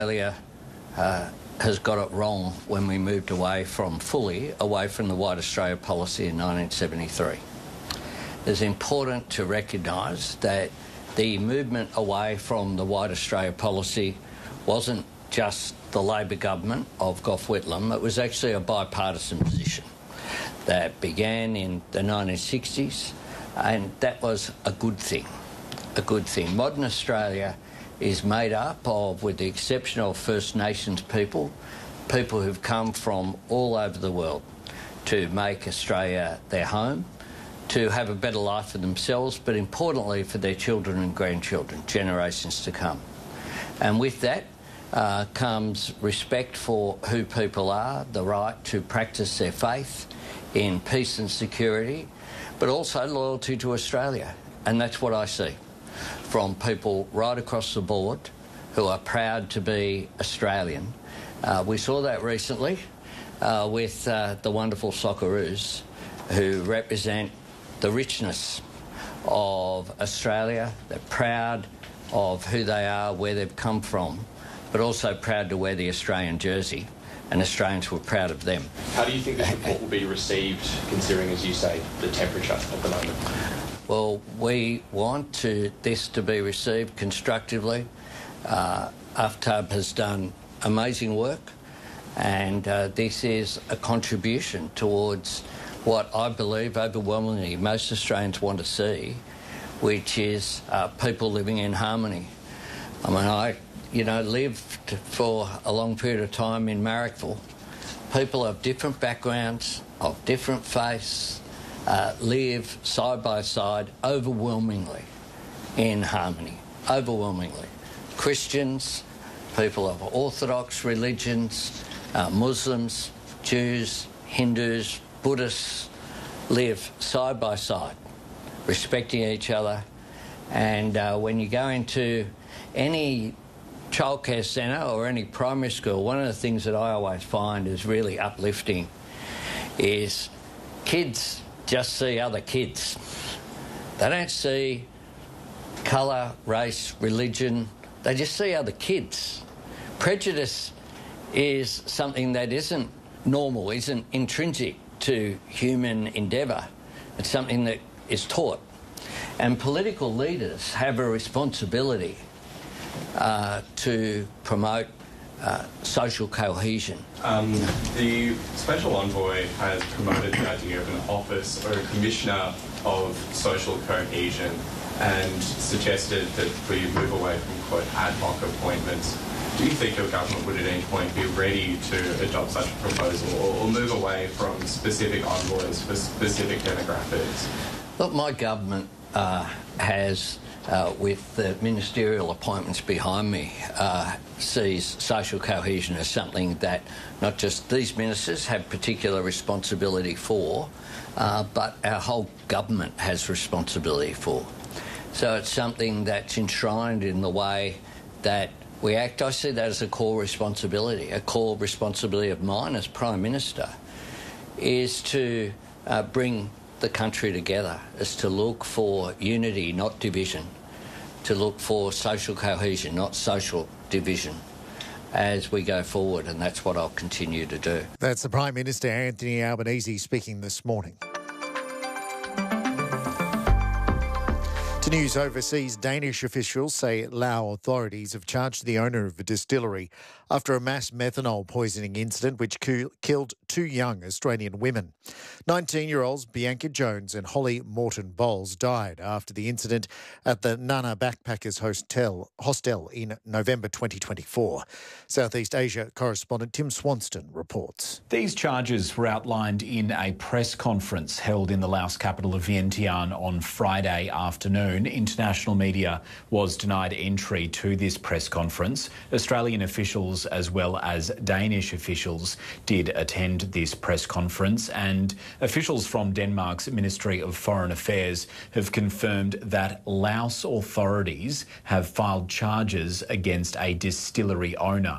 Australia has got it wrong when we moved fully away from the White Australia policy in 1973. It's important to recognise that the movement away from the White Australia policy wasn't just the Labor government of Gough Whitlam, it was actually a bipartisan position that began in the 1960s, and that was a good thing, Modern Australia is made up of, with the exception of First Nations people who've come from all over the world to make Australia their home, to have a better life for themselves, but importantly for their children and grandchildren, generations to come. And with that comes respect for who people are, the right to practice their faith in peace and security, but also loyalty to Australia. And that's what I see from people right across the board who are proud to be Australian. We saw that recently with the wonderful Socceroos, who represent the richness of Australia. They're proud of who they are, where they've come from, but also proud to wear the Australian jersey, and Australians were proud of them. How do you think this report will be received, considering, as you say, the temperature at the moment? Well, we want this to be received constructively. AFTAB has done amazing work, and this is a contribution towards what I believe overwhelmingly most Australians want to see, which is people living in harmony. I mean, I lived for a long period of time in Marrickville. People of different backgrounds, of different faiths, live side by side overwhelmingly in harmony, overwhelmingly. Christians, people of Orthodox religions, Muslims, Jews, Hindus, Buddhists live side by side, respecting each other. And when you go into any childcare centre or any primary school, one of the things that I always find is really uplifting is kids just see other kids. They don't see colour, race, religion. They just see other kids. Prejudice is something that isn't normal, isn't intrinsic to human endeavour. It's something that is taught. And political leaders have a responsibility to promote social cohesion. The Special Envoy has promoted the idea of an office or a commissioner of social cohesion and suggested that we move away from, quote, ad hoc appointments. Do you think your government would at any point be ready to adopt such a proposal or move away from specific envoys for specific demographics? Look, my government has, with the ministerial appointments behind me, sees social cohesion as something that not just these ministers have particular responsibility for, but our whole government has responsibility for. So it's something that's enshrined in the way that we act. I see that as a core responsibility. A core responsibility of mine as Prime Minister is to bring the country together, is to look for unity, not division, to look for social cohesion, not social division, as we go forward, and that's what I'll continue to do. That's the Prime Minister, Anthony Albanese, speaking this morning. To news overseas, Danish officials say Lao authorities have charged the owner of a distillery after a mass methanol poisoning incident which killed two young Australian women. 19-year-olds Bianca Jones and Holly Morton-Bowles died after the incident at the Nana Backpackers Hostel in November 2024. Southeast Asia correspondent Tim Swanston reports. These charges were outlined in a press conference held in the Laos capital of Vientiane on Friday afternoon. International media was denied entry to this press conference. Australian officials as well as Danish officials did attend this press conference, and officials from Denmark's Ministry of Foreign Affairs have confirmed that Laos authorities have filed charges against a distillery owner.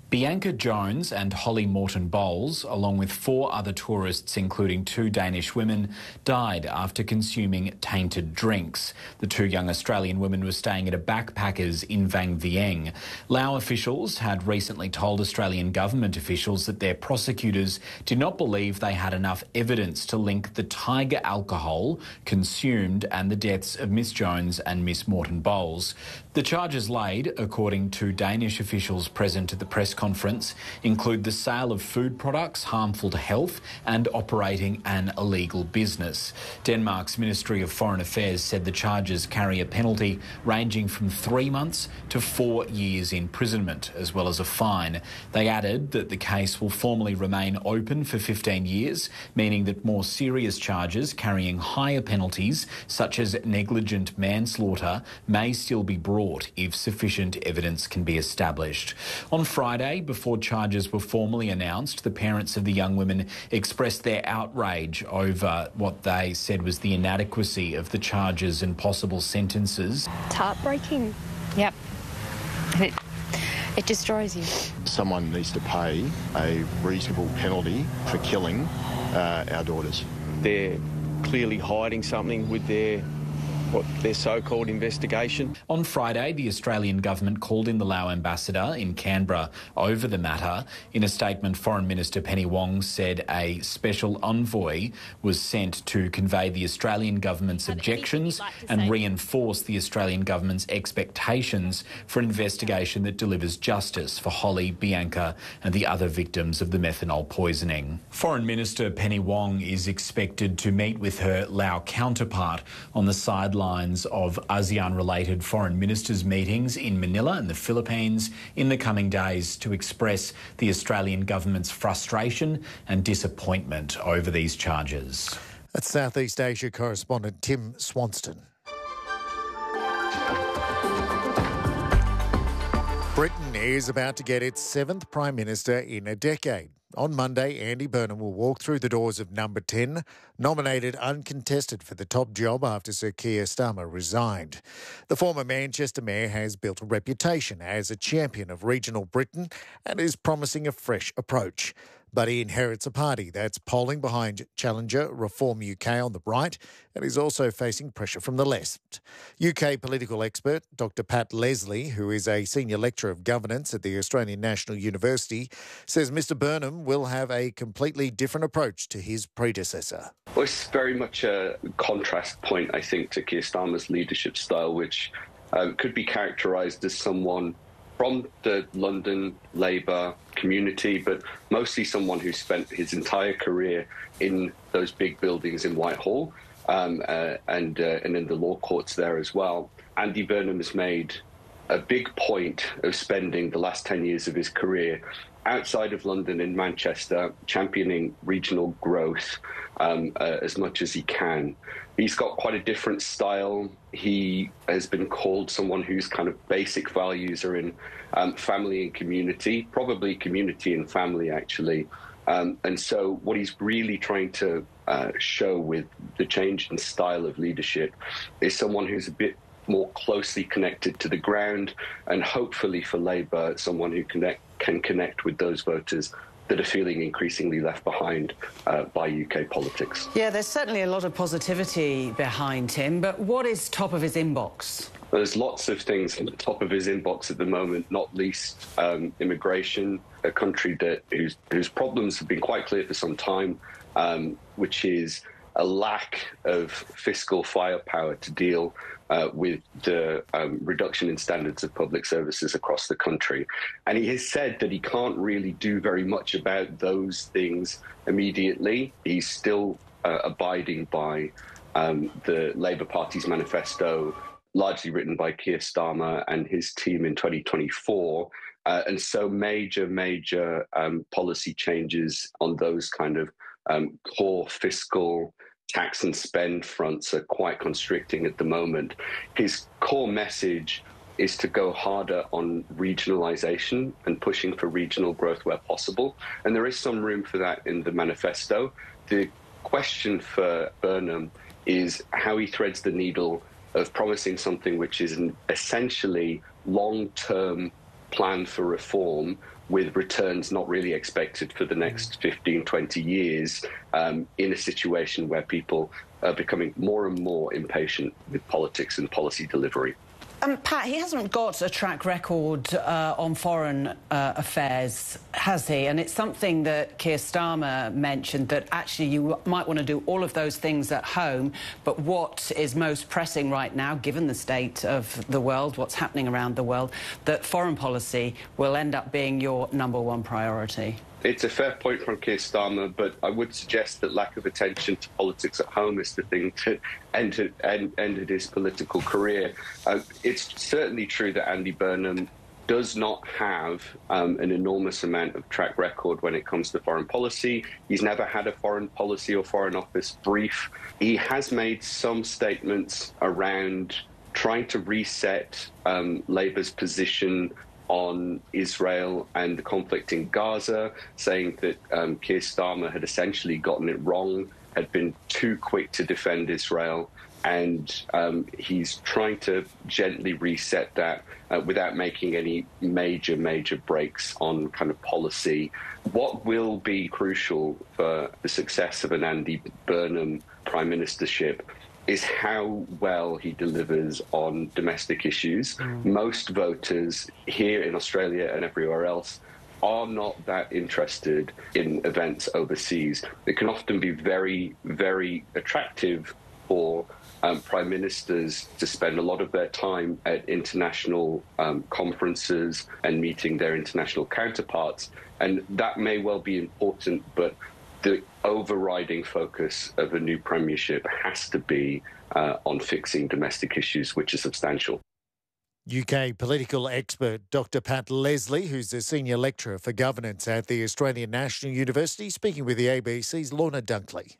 Bianca Jones and Holly Morton-Bowles, along with 4 other tourists, including 2 Danish women, died after consuming tainted drinks. The 2 young Australian women were staying at a backpackers in Vang Vieng. Lao officials had recently told Australian government officials that their prosecutors did not believe they had enough evidence to link the tiger alcohol consumed and the deaths of Miss Jones and Miss Morton-Bowles. The charges laid, according to Danish officials present at the press conference, include the sale of food products harmful to health and operating an illegal business. Denmark's Ministry of Foreign Affairs said the charges carry a penalty ranging from 3 months to 4 years imprisonment, as well as a fine. They added that the case will formally remain open for 15 years, meaning that more serious charges carrying higher penalties, such as negligent manslaughter, may still be brought if sufficient evidence can be established. On Friday, before charges were formally announced, the parents of the young women expressed their outrage over what they said was the inadequacy of the charges and possible sentences. It's heartbreaking. Yep. It destroys you. Someone needs to pay a reasonable penalty for killing our daughters. They're clearly hiding something with their so-called investigation. On Friday, the Australian government called in the Lao ambassador in Canberra over the matter. In a statement, Foreign Minister Penny Wong said a special envoy was sent to convey the Australian government's objections and reinforce the Australian government's expectations for an investigation that delivers justice for Holly, Bianca and the other victims of the methanol poisoning. Foreign Minister Penny Wong is expected to meet with her Lao counterpart on the sidelines of ASEAN-related foreign ministers' meetings in Manila and the Philippines in the coming days to express the Australian government's frustration and disappointment over these charges. That's Southeast Asia correspondent Tim Swanston. Britain is about to get its 7th Prime Minister in a decade. On Monday, Andy Burnham will walk through the doors of number 10, nominated uncontested for the top job after Sir Keir Starmer resigned. The former Manchester mayor has built a reputation as a champion of regional Britain and is promising a fresh approach. But he inherits a party that's polling behind challenger Reform UK on the right and is also facing pressure from the left. UK political expert Dr Pat Leslie, who is a senior lecturer of governance at the Australian National University, says Mr Burnham will have a completely different approach to his predecessor. Well, it's very much a contrast point, I think, to Keir Starmer's leadership style, which could be characterised as someone from the London Labour community, but mostly someone who spent his entire career in those big buildings in Whitehall and in the law courts there as well. Andy Burnham has made a big point of spending the last 10 years of his career outside of London in Manchester, championing regional growth as much as he can. He's got quite a different style. He has been called someone whose kind of basic values are in family and community, probably community and family, actually. And so what he's really trying to show with the change in style of leadership is someone who's a bit more closely connected to the ground, and hopefully for Labour, someone who can connect with those voters that are feeling increasingly left behind by UK politics. Yeah, there's certainly a lot of positivity behind him, but what is top of his inbox? Well, there's lots of things at the top of his inbox at the moment, not least immigration, a country whose problems have been quite clear for some time, which is a lack of fiscal firepower to deal with the reduction in standards of public services across the country. And he has said that he can't really do very much about those things immediately. He's still abiding by the Labour Party's manifesto, largely written by Keir Starmer and his team in 2024. And so major policy changes on those kind of core fiscal tax and spend fronts are quite constricting at the moment. His core message is to go harder on regionalisation and pushing for regional growth where possible. And there is some room for that in the manifesto. The question for Burnham is how he threads the needle of promising something which is an essentially long-term plan for reform with returns not really expected for the next 15, 20 years in a situation where people are becoming more and more impatient with politics and policy delivery. Pat, he hasn't got a track record on foreign affairs, has he? And it's something that Keir Starmer mentioned, that actually you might want to do all of those things at home, but what is most pressing right now, given the state of the world, what's happening around the world, that foreign policy will end up being your #1 priority? It's a fair point from Keir Starmer, but I would suggest that lack of attention to politics at home is the thing that ended his political career. It's certainly true that Andy Burnham does not have an enormous amount of track record when it comes to foreign policy. He's never had a foreign policy or foreign office brief. He has made some statements around trying to reset Labour's position on Israel and the conflict in Gaza, saying that Keir Starmer had essentially gotten it wrong, had been too quick to defend Israel, and he's trying to gently reset that without making any major breaks on kind of policy. What will be crucial for the success of an Andy Burnham prime ministership is how well he delivers on domestic issues. Most voters here in Australia and everywhere else are not that interested in events overseas. It can often be very, very attractive for prime ministers to spend a lot of their time at international conferences and meeting their international counterparts. And that may well be important, but the overriding focus of a new premiership has to be on fixing domestic issues, which is substantial. UK political expert Dr. Pat Leslie, who's a senior lecturer for governance at the Australian National University, speaking with the ABC's Lorna Dunkley.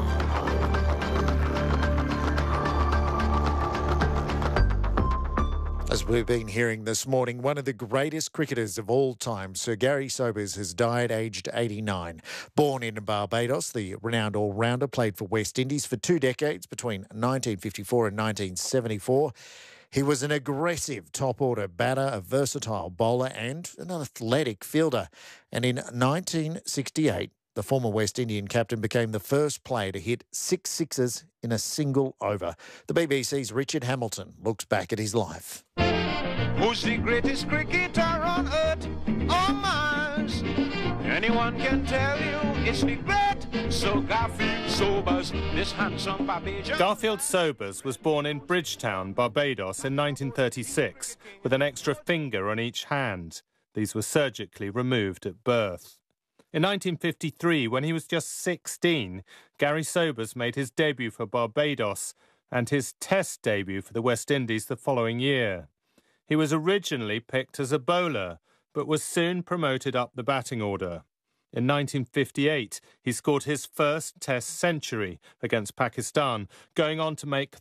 As we've been hearing this morning, one of the greatest cricketers of all time, Sir Gary Sobers, has died aged 89. Born in Barbados, the renowned all-rounder played for West Indies for 2 decades between 1954 and 1974. He was an aggressive top-order batter, a versatile bowler and an athletic fielder. And in 1968, the former West Indian captain became the first player to hit 6 sixes in a single over. The BBC's Richard Hamilton looks back at his life. Who's the greatest cricketer on earth or Mars? Anyone can tell you it's the great Sir Garfield Sobers, this handsome Barbadian. Garfield Sobers was born in Bridgetown, Barbados in 1936 with an extra finger on each hand. These were surgically removed at birth. In 1953, when he was just 16, Gary Sobers made his debut for Barbados and his Test debut for the West Indies the following year. He was originally picked as a bowler, but was soon promoted up the batting order. In 1958, he scored his first Test century against Pakistan, going on to make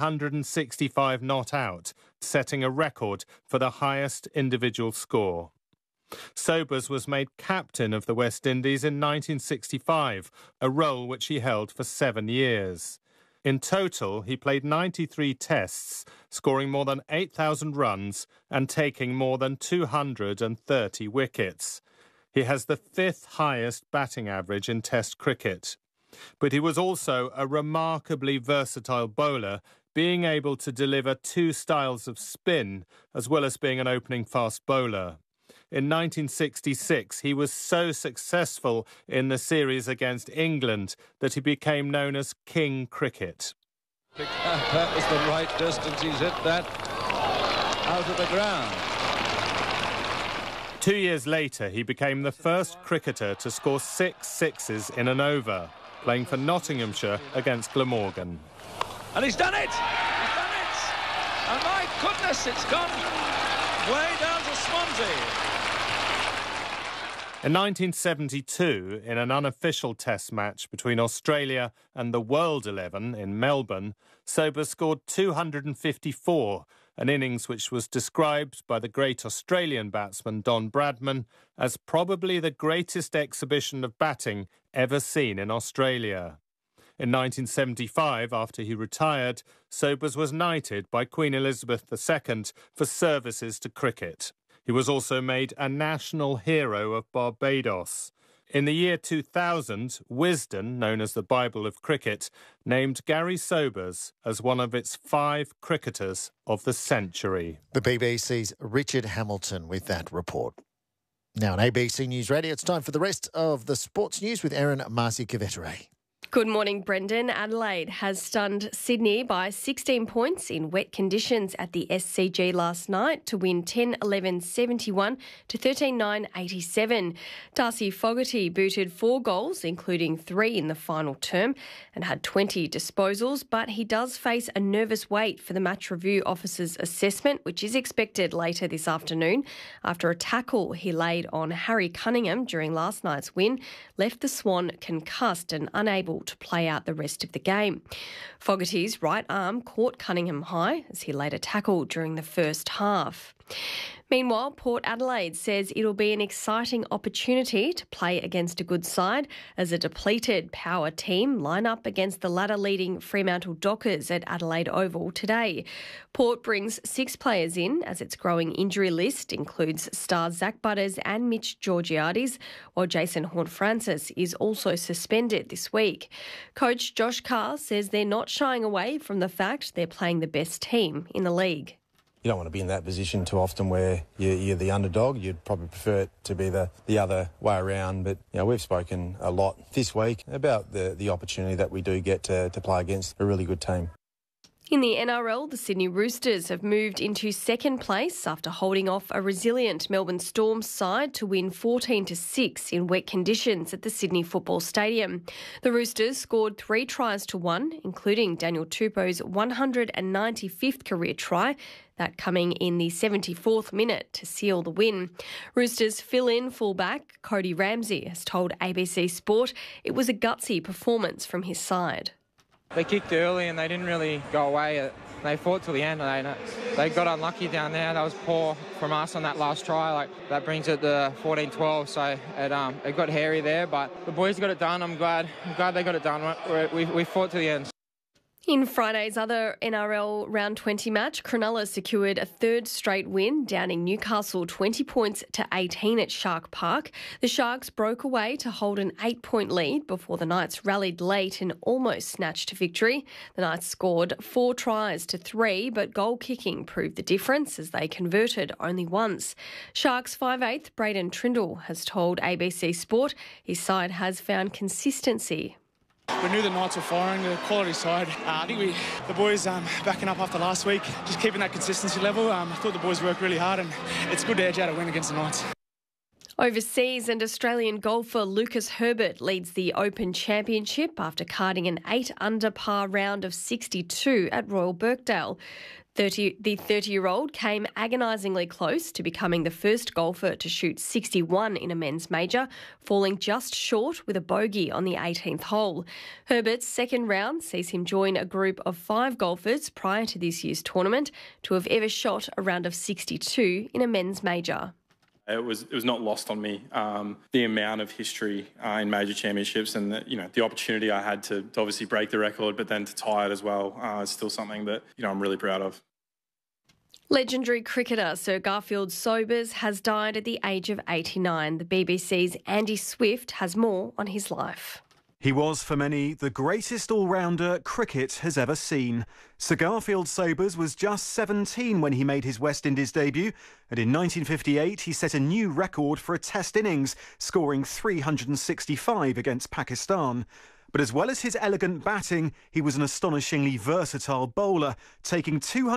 365 not out, setting a record for the highest individual score. Sobers was made captain of the West Indies in 1965, a role which he held for 7 years. In total, he played 93 tests, scoring more than 8,000 runs and taking more than 230 wickets. He has the 5th highest batting average in Test cricket. But he was also a remarkably versatile bowler, being able to deliver 2 styles of spin, as well as being an opening fast bowler. In 1966, he was so successful in the series against England that he became known as King Cricket. That was the right distance. He's hit that out of the ground. 2 years later, he became the first cricketer to score 6 sixes in an over, playing for Nottinghamshire against Glamorgan. And he's done it! He's done it! And my goodness, it's gone way down to Swansea. In 1972, in an unofficial Test match between Australia and the World 11 in Melbourne, Sobers scored 254, an innings which was described by the great Australian batsman Don Bradman as probably the greatest exhibition of batting ever seen in Australia. In 1975, after he retired, Sobers was knighted by Queen Elizabeth II for services to cricket. He He was also made a national hero of Barbados. In the year 2000, Wisden, known as the Bible of Cricket, named Gary Sobers as one of its 5 cricketers of the century. The BBC's Richard Hamilton with that report. Now on ABC News Radio, it's time for the rest of the sports news with Erin Marcy-Cavetere. Good morning, Brendan. Adelaide has stunned Sydney by 16 points in wet conditions at the SCG last night to win 10-11-71 to 13-9-87. Darcy Fogarty booted 4 goals, including 3 in the final term, and had 20 disposals, but he does face a nervous wait for the match review officer's assessment, which is expected later this afternoon, after a tackle he laid on Harry Cunningham during last night's win left the Swan concussed and unable to play out the rest of the game. Fogarty's right arm caught Cunningham high as he laid a tackle during the first half. Meanwhile, Port Adelaide says it'll be an exciting opportunity to play against a good side as a depleted power team line up against the ladder-leading Fremantle Dockers at Adelaide Oval today. Port brings 6 players in as its growing injury list includes stars Zach Butters and Mitch Georgiades, while Jason Horne-Francis is also suspended this week. Coach Josh Carr says they're not shying away from the fact they're playing the best team in the league. You don't want to be in that position too often where you're the underdog. You'd probably prefer it to be the other way around. But we've spoken a lot this week about the opportunity that we do get to play against a really good team. In the NRL, the Sydney Roosters have moved into second place after holding off a resilient Melbourne Storm side to win 14-6 in wet conditions at the Sydney Football Stadium. The Roosters scored 3 tries to 1, including Daniel Tupou's 195th career try, that coming in the 74th minute to seal the win. Roosters fill-in fullback Cody Ramsey has told ABC Sport it was a gutsy performance from his side. They kicked early and they didn't really go away. They fought till the end. They got unlucky down there. That was poor from us on that last try. That brings it to 14-12. So it got hairy there, but the boys got it done. I'm glad they got it done. We fought to the end. In Friday's other NRL Round 20 match, Cronulla secured a 3rd straight win, downing Newcastle 20 points to 18 at Shark Park. The Sharks broke away to hold an 8-point lead before the Knights rallied late and almost snatched victory. The Knights scored 4 tries to 3, but goal kicking proved the difference as they converted only once. Sharks 5'8" Braden Trindle has told ABC Sport his side has found consistency. We knew the Knights were firing, a quality side. I think the boys backing up after last week, just keeping that consistency level. I thought the boys worked really hard and it's good to edge out a win against the Knights. Overseas, and Australian golfer Lucas Herbert leads the Open Championship after carding an 8-under par round of 62 at Royal Birkdale. The 30-year-old came agonisingly close to becoming the first golfer to shoot 61 in a men's major, falling just short with a bogey on the 18th hole. Herbert's second round sees him join a group of 5 golfers prior to this year's tournament to have ever shot a round of 62 in a men's major. It was not lost on me, the amount of history in major championships and the opportunity I had to obviously break the record, but then to tie it as well is still something that I'm really proud of. Legendary cricketer Sir Garfield Sobers has died at the age of 89. The BBC's Andy Swift has more on his life. He was, for many, the greatest all-rounder cricket has ever seen. Sir Garfield Sobers was just 17 when he made his West Indies debut, and in 1958 he set a new record for a Test innings, scoring 365 against Pakistan. But as well as his elegant batting, he was an astonishingly versatile bowler, taking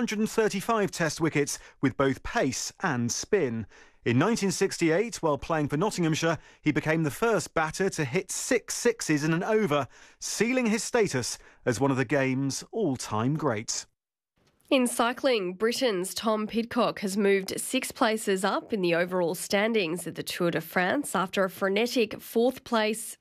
235 Test wickets with both pace and spin. In 1968, while playing for Nottinghamshire, he became the first batter to hit 6 sixes in an over, sealing his status as one of the game's all-time greats. In cycling, Britain's Tom Pidcock has moved 6 places up in the overall standings at the Tour de France after a frenetic fourth place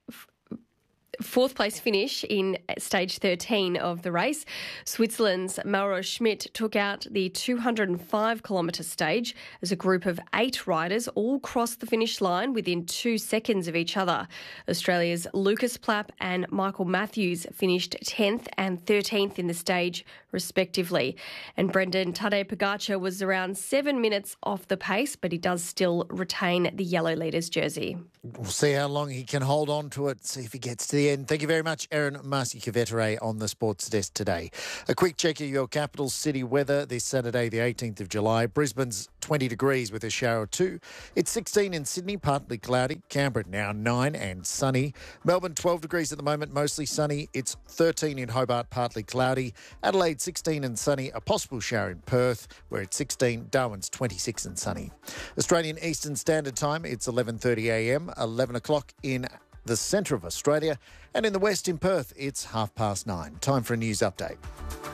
finish in stage 13 of the race. Switzerland's Mauro Schmidt took out the 205-kilometre stage as a group of 8 riders all crossed the finish line within 2 seconds of each other. Australia's Lucas Plapp and Michael Matthews finished 10th and 13th in the stage, respectively. And Brendan Tadej Pogacar was around 7 minutes off the pace, but he does still retain the yellow leader's jersey. We'll see how long he can hold on to it, see if he gets to the end. Thank you very much, Erin Marcy-Cavetere on the Sports Desk today. A quick check of your capital city weather this Saturday, the 18th of July. Brisbane's 20 degrees with a shower or two. It's 16 in Sydney, partly cloudy. Canberra now 9 and sunny. Melbourne 12 degrees at the moment, mostly sunny. It's 13 in Hobart, partly cloudy. Adelaide 16 and sunny. A possible shower in Perth, where it's 16. Darwin's 26 and sunny. Australian Eastern Standard Time, it's 11:30 a.m, 11 o'clock in the centre of Australia. And in the west in Perth, it's 9:30. Time for a news update.